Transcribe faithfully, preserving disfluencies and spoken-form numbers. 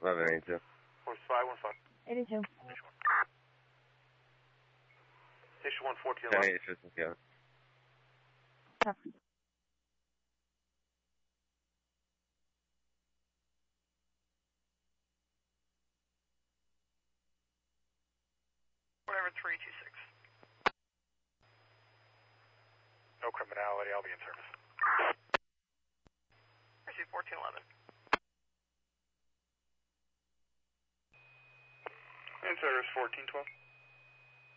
eleven eighty-two. Horse five one five. eighty-two. Station one fourteen ten eleven. eight assistance, yeah. Copy. Whatever, three two six. No criminality, I'll be in service. Receive fourteen eleven. In service fourteen twelve.